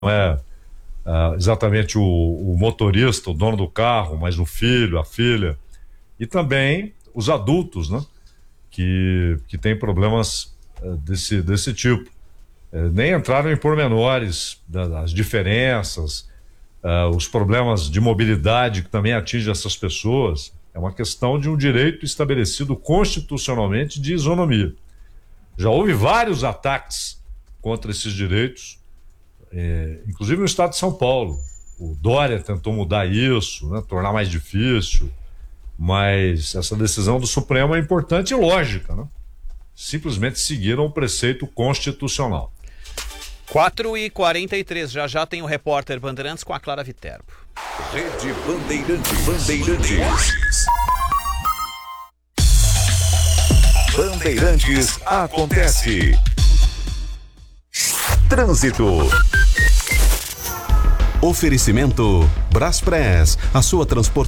é exatamente o motorista, o dono do carro, mas o filho, a filha, e também os adultos, né? Que têm problemas desse tipo. Nem entraram em pormenores das diferenças, os problemas de mobilidade que também atingem essas pessoas. É uma questão de um direito estabelecido constitucionalmente de isonomia. Já houve vários ataques contra esses direitos, inclusive no estado de São Paulo. O Dória tentou mudar isso, né, tornar mais difícil, mas essa decisão do Supremo é importante e lógica, né? Simplesmente seguiram o preceito constitucional. 4h43, já tem o repórter Bandeirantes com a Clara Viterbo. Rede Bandeirantes. Bandeirantes acontece. Trânsito. Oferecimento Braspress, a sua transportadora.